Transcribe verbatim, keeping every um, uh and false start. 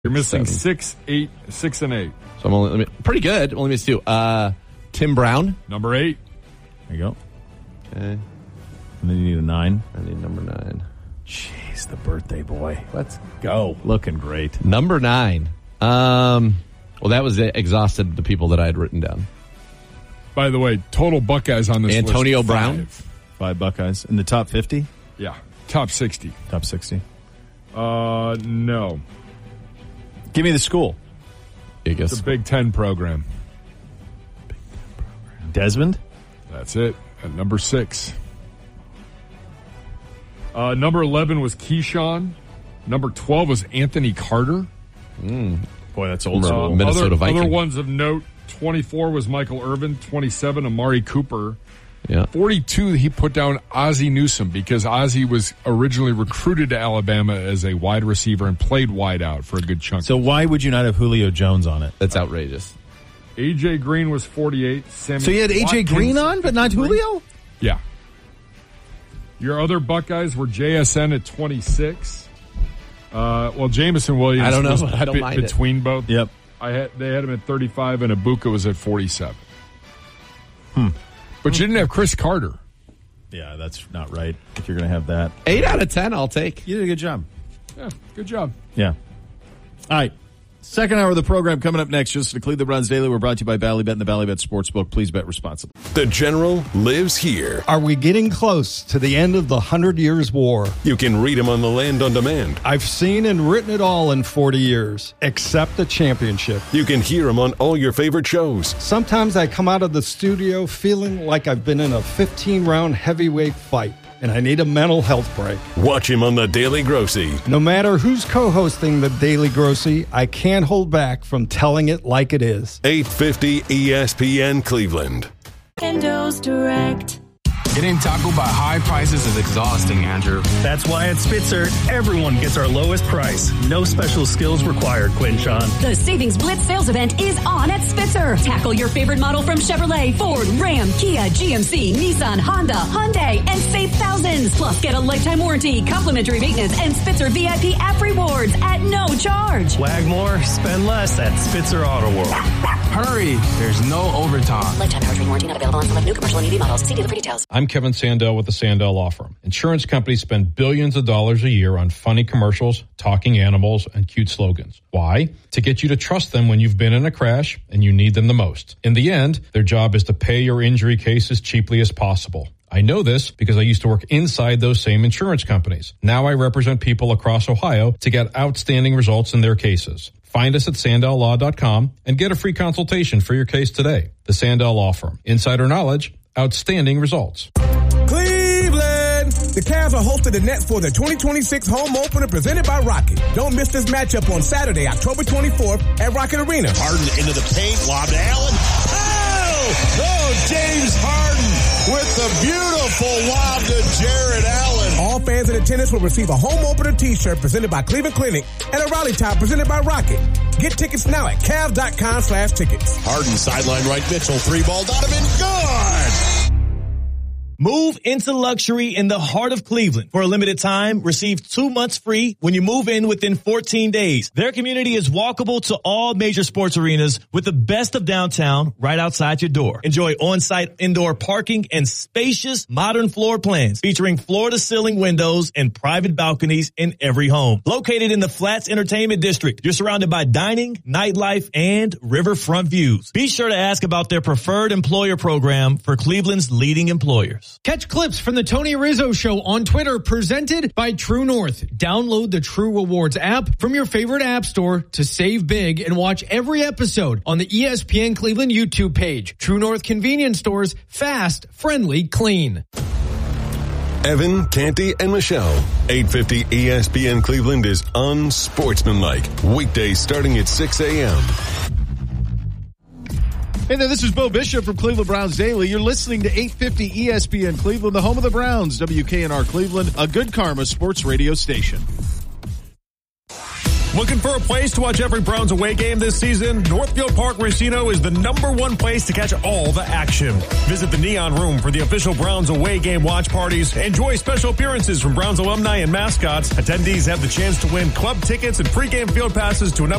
You're missing Seven. six, eight, six, and eight. So I'm only pretty good. Only missed two. Uh, Tim Brown. Number eight. There you go. Okay. And then you need a nine. I need number nine. Jeez, the birthday boy. Let's Go. Looking great. Number nine. Um, well, that was it. Exhausted the people that I had written down. By the way, total Buckeyes on this Antonio list. Brown? Five. Five Buckeyes. In the top fifty? Yeah. Top sixty. Top sixty. Uh, no. Give me the school. I guess. It's a Big Ten program. Desmond? That's it. At number six. Uh, number eleven was Keyshawn. Number twelve was Anthony Carter. Boy, that's old Uh, school. Minnesota other, Viking. Other ones of note, twenty-four was Michael Irvin. twenty-seven, Amari Cooper. Yeah. forty-two, he put down Ozzie Newsome because Ozzie was originally recruited to Alabama as a wide receiver and played wide out for a good chunk. So why would you not have Julio Jones on it? That's outrageous. A J. Green was forty-eight. Sammy So you had A J Watkins, Green on, but not fifty-three. Julio? Yeah. Your other Buckeyes were J S N at twenty-six. Uh, well, Jamison Williams I don't know, was but I don't be- mind it. between both. Yep. I had They had him at thirty-five, and Ibuka was at forty-seven. Hmm. But you didn't have Chris Carter. Yeah, that's not right if you're going to have that. Eight out of ten, I'll take. You did a good job. Yeah, good job. Yeah. All right. Second hour of the program coming up next. Just to Cleveland Browns Daily. We're brought to you by Bally Bet and the Bally Bet Sportsbook. Please bet responsibly. The General lives here. Are we getting close to the end of the Hundred Years' War? You can read him on the Land on Demand. I've seen and written it all in forty years, except the championship. You can hear him on all your favorite shows. Sometimes I come out of the studio feeling like I've been in a fifteen-round heavyweight fight, and I need a mental health break. Watch him on the Daily Grossy. No matter who's co-hosting the Daily Grossy, I can't hold back from telling it like it is. eight fifty E S P N Cleveland. Windows Direct. Getting tackled by high prices is exhausting, Andrew. That's why at Spitzer, everyone gets our lowest price. No special skills required, Quinn Sean. The Savings Blitz sales event is on at Spitzer. Tackle your favorite model from Chevrolet, Ford, Ram, Kia, G M C, Nissan, Honda, Hyundai, and save thousands. Plus, get a lifetime warranty, complimentary maintenance, and Spitzer V I P app rewards at no charge. Wag more, spend less at Spitzer Auto World. Hurry! There's no overtime. Lifetime powertrain warranty not available on select new commercial and E V models. See dealer for details. I'm Kevin Sandell with the Sandell Law Firm. Insurance companies spend billions of dollars a year on funny commercials, talking animals, and cute slogans. Why? To get you to trust them when you've been in a crash and you need them the most. In the end, their job is to pay your injury case as cheaply as possible. I know this because I used to work inside those same insurance companies. Now I represent people across Ohio to get outstanding results in their cases. Find us at sandell law dot com and get a free consultation for your case today. The Sandell Law Firm. Insider knowledge, outstanding results. Cleveland! The Cavs are hosting the Nets for the twenty twenty-six home opener presented by Rocket. Don't miss this matchup on Saturday, October twenty-fourth at Rocket Arena. Harden into the paint, lob to Allen. Oh! Oh, James Harden with the beautiful lob to Jared Allen. All fans in attendance will receive a home opener t-shirt presented by Cleveland Clinic and a rally top presented by Rocket. Get tickets now at Cavs.com slash tickets. Harden sideline right, Mitchell, three ball, Donovan, good! Move into luxury in the heart of Cleveland. For a limited time, receive two months free when you move in within fourteen days. Their community is walkable to all major sports arenas with the best of downtown right outside your door. Enjoy on-site indoor parking and spacious modern floor plans featuring floor-to-ceiling windows and private balconies in every home. Located in the Flats Entertainment District, you're surrounded by dining, nightlife, and riverfront views. Be sure to ask about their preferred employer program for Cleveland's leading employers. Catch clips from the Tony Rizzo Show on Twitter, presented by True North. Download the True Rewards app from your favorite app store to save big and watch every episode on the E S P N Cleveland YouTube page. True North convenience stores, fast, friendly, clean. Evan, Canty, and Michelle. eight fifty E S P N Cleveland is unsportsmanlike. Weekdays starting at six a.m. Hey there, this is Bo Bishop from Cleveland Browns Daily. You're listening to eight fifty E S P N Cleveland, the home of the Browns, W K N R Cleveland, a good karma sports radio station. Looking for a place to watch every Browns away game this season? Northfield Park Racino is the number one place to catch all the action. Visit the Neon Room for the official Browns away game watch parties. Enjoy special appearances from Browns alumni and mascots. Attendees have the chance to win club tickets and pregame field passes to an